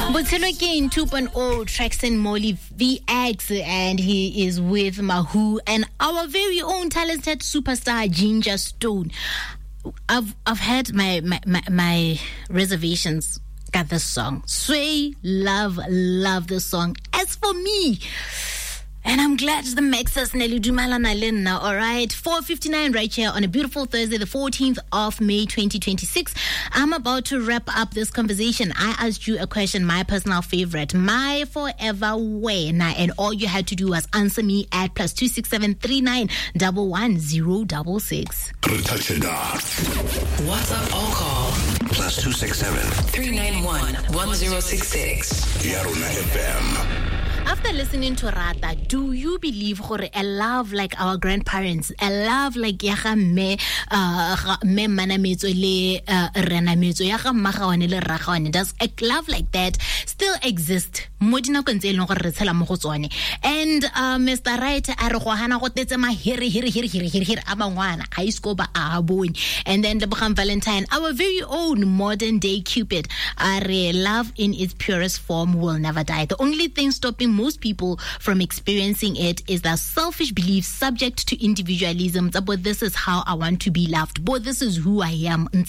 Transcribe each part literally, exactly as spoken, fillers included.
Botshelo King two point oh, Traxton Molly V X, and he is with Mahu and our very own talented superstar Ginger Stone. I've I've had my my my, my reservations at this song. Sway, love, love this song. As for me, and I'm glad the Maxas Nelly Dumalana now, all right? four fifty-nine right here on a beautiful Thursday, the fourteenth of May, twenty twenty-six. I'm about to wrap up this conversation. I asked you a question, my personal favorite, my forever when, and all you had to do was answer me at plus two six seven three nine one one zero six six. WhatsApp or call plus two six seven three nine one one zero six six. Yarona F M. After listening to Rata, do you believe gore a love like our grandparents, a love like ya ga me uh me manametso le rena metso ya ga mmagawane le ragawane, does a love like that still exist mo dinakong tse e leng gore re tshela mo go tsone? And uh, Mister Right a re go hana go tetse ma hiri hiri hiri hiri hiri hiri a mangwana a isko ba a bone. And then Lebogam Valentine, our very own modern day Cupid, are love in its purest form will never die. The only thing stopping most people from experiencing it is that selfish beliefs subject to individualism. But this is how I want to be loved. But this is who I am. And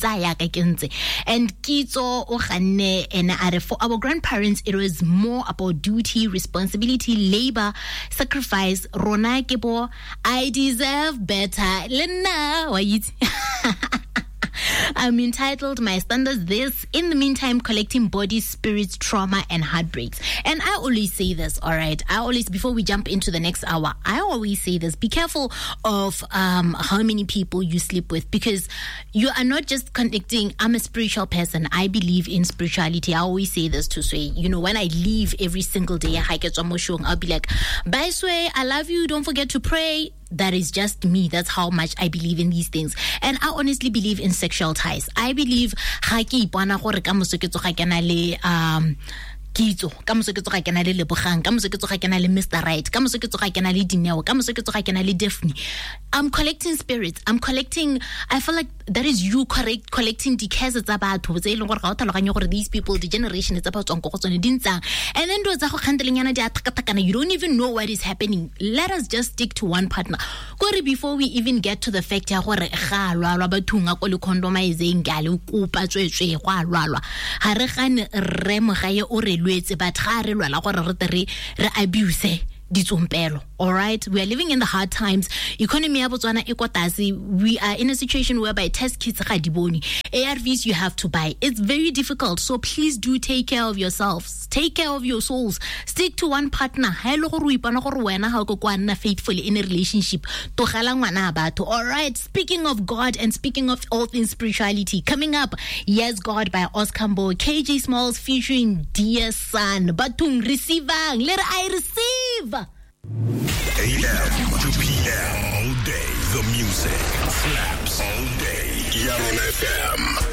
kitso o and for our grandparents, it was more about duty, responsibility, labor, sacrifice. Rona kebo, I deserve better. Lena, why I'm entitled My Standards This. In the meantime, collecting bodies, spirits, trauma, and heartbreaks. And I always say this, all right? I always, before we jump into the next hour, I always say this. Be careful of um, how many people you sleep with, because you are not just connecting. I'm a spiritual person. I believe in spirituality. I always say this to Sway. You know, when I leave every single day, I'll be like, bye, Sway. I love you. Don't forget to pray. That is just me. That's how much I believe in these things. And I honestly believe in sexual ties. I believe um kitso ka mosoketso ga kena le lebogang ka mosoketso ga kena le Mister Right ka mosoketso ga kena le Dineo ka mosoketso ga kena le Daphne. I'm collecting spirits. I'm collecting. I feel like that is you correct collecting decades tsa batho tse ileng gore ga o tlhaloganya gore these people, the generation is about tsong go tsone dintsang, and then do tsa go khandelengana di atakatakana. You don't even know what is happening. Let us just stick to one partner. Gore before we even get to the fact ya gore ga lwalwa bathunga go le condomizing gale kupa tswetswe go lwalwa ha re gane re mo gae o re lwetse but ga re lwala gore re re re abuse ditsompelo. All right, we are living in the hard times. Economy ya Botswana e kwatasi. We are in a situation whereby test kits ga diboni, A R Vs you have to buy. It's very difficult, so please do take care of yourselves, take care of your souls, stick to one partner. Ha ile gore o ipana gore wena ha go kwana faithfully in a relationship to gala ngwana batho. All right, speaking of God and speaking of all things spirituality, coming up, Yes God by Oscar Mbo, K J Smalls featuring Dear Son, Batung receiving, let I receive. A M to P M all day. The music slaps all day. Yarona F M.